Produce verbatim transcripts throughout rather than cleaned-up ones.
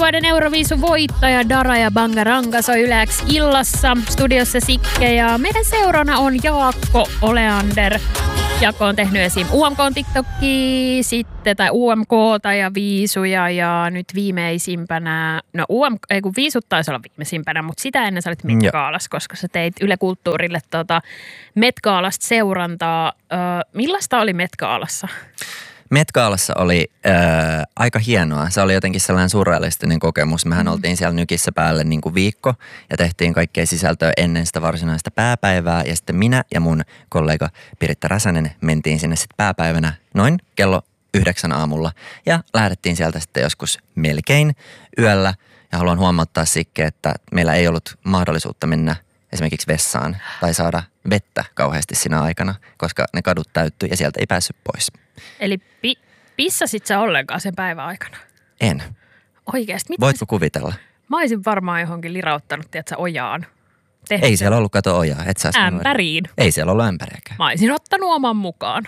vuoden Euroviisun voittaja Dara ja Bangaranga soi Yle X illassa. Studiossa Sikke ja meidän seurana on Jaakko Oleander. Jaakko on tehnyt esim. U M K:n TikTokki, sitten, tai U M K:ta ja viisuja ja nyt viimeisimpänä, no U M K, ei kun viisut taisi olla viimeisimpänä, mutta sitä ennen sä olit Met-gaalassa, koska sä teit Yle Kulttuurille tota Met-gaalasta seurantaa. Ö, millaista oli Met-gaalassa? Met-gaalassa oli äh, aika hienoa. Se oli jotenkin sellainen surrealistinen kokemus. Mehän mm. oltiin siellä nykissä päälle niin kuin viikko ja tehtiin kaikkea sisältöä ennen sitä varsinaista pääpäivää. Ja sitten minä ja mun kollega Piritta Räsänen mentiin sinne sitten pääpäivänä noin kello yhdeksän aamulla. Ja lähdettiin sieltä sitten joskus melkein yöllä. Ja haluan huomauttaa Sikke, että meillä ei ollut mahdollisuutta mennä esimerkiksi vessaan tai saada vettä kauheasti siinä aikana, koska ne kadut täyttyi ja sieltä ei päässyt pois. Eli pi- pissasit sä ollenkaan sen päivän aikana? En. Oikeasti? Mitä Voitko sä... kuvitella? Mä olisin varmaan johonkin lirauttanut, tiedätkö, ojaan. Tehty ei siellä ollut kato ojaa. Et sä ämpäriin. Ei siellä ollut ämpäriäkään. Mä olisin ottanut oman mukaan.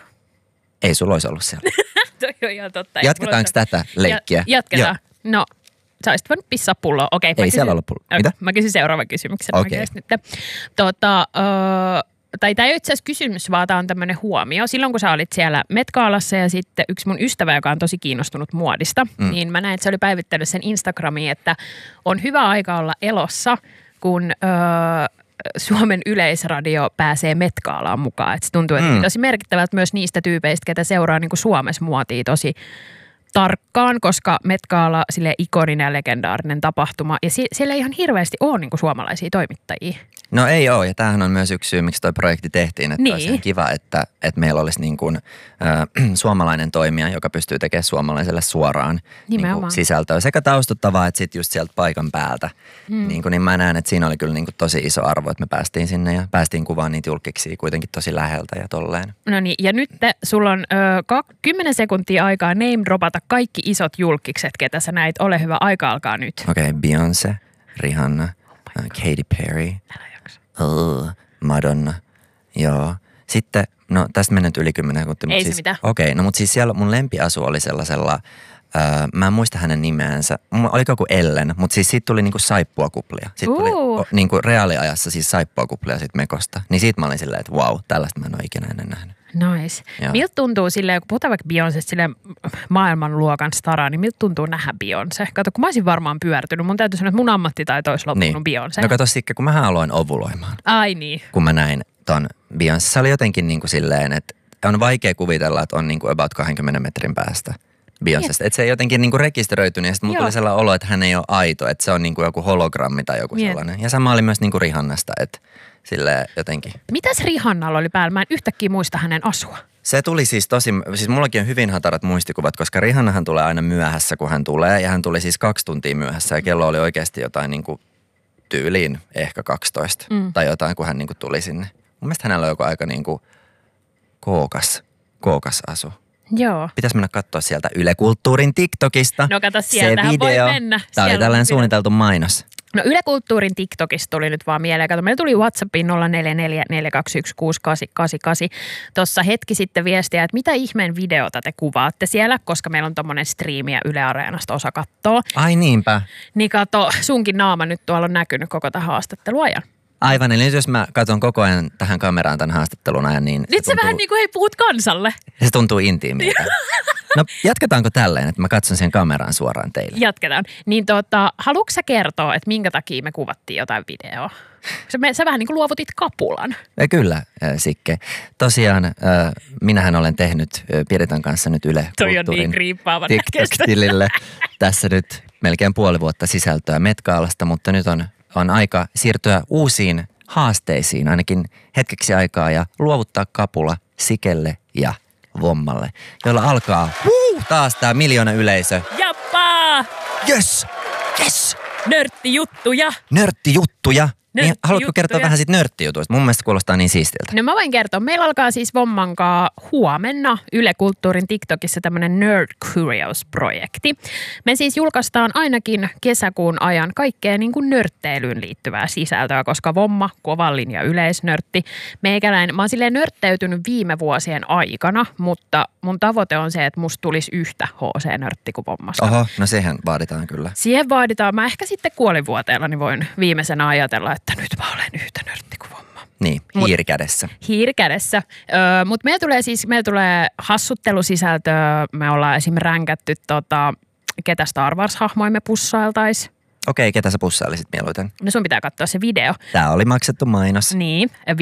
Ei sulla olisi ollut siellä. Toi on ihan totta. Jatketaanko tätä leikkiä? Ja, jatketaan. Joo. No, sä olisit voinut pissaa pulloa. Okei, ei siellä ollut pulloa. Mitä? Mä kysyn seuraavan kysymyksen. Okei. Okay. Tota, uh, tai tämä ei ole itse asiassa kysymys, vaan tämä on tämmöinen huomio. Silloin kun sä olit siellä Met-gaalassa ja sitten yksi mun ystävä, joka on tosi kiinnostunut muodista, mm. niin mä näin, että se oli päivittänyt sen Instagramiin, että on hyvä aika olla elossa, kun uh, Suomen Yleisradio pääsee Met-gaalaan mukaan. Et se tuntuu, että mm. tosi merkittävältä myös niistä tyypeistä, ketä seuraa niin kuin Suomessa muotia tosi tarkkaan, koska Met-gaala sille ikoninen ja legendaarinen tapahtuma. Ja sie- siellä ei ihan hirveästi ole niin kuin suomalaisia toimittajia. No ei ole, ja tämähän on myös yksi syy, miksi toi projekti tehtiin. Että niin. olisi kiva, että, että meillä olisi niin kuin, äh, suomalainen toimija, joka pystyy tekemään suomalaiselle suoraan niin kuin sisältöä. Sekä taustuttavaa, että sitten just sieltä paikan päältä. Hmm. Niin, kuin, niin mä näen, että siinä oli kyllä niin kuin tosi iso arvo, että me päästiin sinne ja päästiin kuvaan niitä julkiksi kuitenkin tosi läheltä ja tolleen. No niin, ja nyt te, sulla on ö, kymmenen sekuntia aikaa name dropata kaikki isot julkikset, ketä sä näit. Ole hyvä, aika alkaa nyt. Okei, okay, Beyoncé, Rihanna, oh uh, Katy Perry. Oh, Madonna, joo. Sitten, no tästä meni nyt yli kymmenen sekuntia. Ei se siis, mitään. Okei, okay, no mutta siis siellä mun lempiasu oli sellaisella, ää, mä en muista hänen nimeänsä, oliko joku Ellen, mutta siis siitä tuli niinku saippuakuplia. Siitä uh. tuli o, niinku reaaliajassa siis saippuakuplia siitä Mekosta. Niin siitä mä olin silleen, että vau, wow, tällaista mä en ole ikinä ennen nähnyt. Nice. Miltä tuntuu silleen, kun puhutaan vaikka Beyoncésta silleen maailmanluokan staraa, niin miltä tuntuu nähdä Beyoncé? Kato, kun mä olisin varmaan pyörtynyt, mun täytyy sanoa, että mun ammattitaito olisi loppunut niin. Beyoncé. No kato Sikke, kun mähän aloin ovuloimaan. Ai niin. Kun mä näin ton Beyoncé, se oli jotenkin niin kuin silleen, että on vaikea kuvitella, että on niin kuin about kaksikymmentä metrin päästä Beyoncésta. Että se ei jotenkin niin kuin rekisteröitynyt ja sitten mulla tuli sellainen olo, että hän ei ole aito, että se on niin kuin joku hologrammi tai joku Miet. sellainen. Ja sama oli myös niin kuin Rihannasta, että silleen jotenkin. Mitäs Rihannalla oli päällä? Mä en yhtäkkiä muista hänen asua. Se tuli siis tosi, siis mullakin on hyvin hatarat muistikuvat, koska Rihannahan tulee aina myöhässä, kun hän tulee. Ja hän tuli siis kaksi tuntia myöhässä ja kello oli oikeasti jotain niin kuin tyyliin ehkä kaksitoista mm. tai jotain, kun hän niin kuin tuli sinne. Mun mielestä hänellä on joku aika niin kuin kookas, kookas asu. Joo. Pitäisi mennä katsoa sieltä Yle Kulttuurin TikTokista. No kato, sieltähän voi mennä. Tämä oli tällainen suunniteltu mainos. No Yle Kulttuurin TikTokista tuli nyt vaan mieleen. Kato, meillä tuli WhatsAppiin nolla neljä neljä neljä kaksi yksi kuusi kahdeksan kahdeksan kahdeksan. Tuossa hetki sitten viestiä, että mitä ihmeen videota te kuvaatte siellä, koska meillä on tommonen striimi ja Yle Areenasta osa kattoo. Ai niinpä. Niin kato, sunkin naama nyt tuolla on näkynyt koko tämän haastattelun ajan. Aivan, eli jos mä katson koko ajan tähän kameraan tämän haastattelun ajan, niin... Nyt se, tuntuu, vähän niin kuin hei puhut kansalle. Se tuntuu intiimiltä. No jatketaanko tälleen, että mä katson sen kameraan suoraan teille? Jatketaan. Niin tota, haluatko sä kertoa, että minkä takia me kuvattiin jotain videoa? Sä, me, sä vähän niin kuin luovutit kapulan. Ja kyllä, Sikke. Tosiaan minähän olen tehnyt Piritan kanssa nyt Yle Kulttuurin niin TikTok-tilille tässä nyt melkein puoli vuotta sisältöä Met-gaalasta, mutta nyt on... on aika siirtyä uusiin haasteisiin, ainakin hetkeksi aikaa, ja luovuttaa kapula Sikelle ja Vommalle, joilla alkaa wuu, taas tää miljoona yleisö. Jappaa! Yes! Yes! Nörttijuttuja! Nörttijuttuja! Niin, haluatko kertoa juttuja. vähän siitä nörttijutuista? Mun mielestä kuulostaa niin siistiltä. No mä voin kertoa. Meillä alkaa siis Vommankaa huomenna Yle Kulttuurin TikTokissa tämmöinen Nerd Curious-projekti. Me siis julkaistaan ainakin kesäkuun ajan kaikkea niin kuin nörtteilyyn liittyvää sisältöä, koska Vomma, kovan linja yleisnörtti. Meikäläinen, mä oon silleen nörtteytynyt viime vuosien aikana, mutta mun tavoite on se, että musta tulisi yhtä H C-nörtti kuin Vommasta. Oho, no sehän vaaditaan kyllä. Siihen vaaditaan. Mä ehkä sitten kuolivuoteella niin voin viimeisenä ajatella, että nyt mä olen yhtä nörtti kuin Vomma. Niin, hiiri kädessä. Hiiri kädessä. Öö, mutta meillä tulee siis, meillä tulee hassuttelusisältöä. Me ollaan esim. Ränkätty tota, ketä Star Wars-hahmoja me pussailtais. Okei, ketä sä pussailisit mieluiten? No sun pitää katsoa se video. Tää oli maksettu mainos. Niin,